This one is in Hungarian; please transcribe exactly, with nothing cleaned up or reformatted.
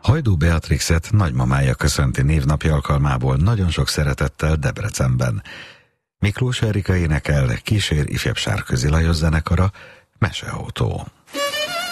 Hajdú Beatrixet nagymamája köszönti névnapja alkalmából nagyon sok szeretettel Debrecenben. Miklós Erika énekel, kísér ifjabb Sárközi Lajos zenekara, Meseautó.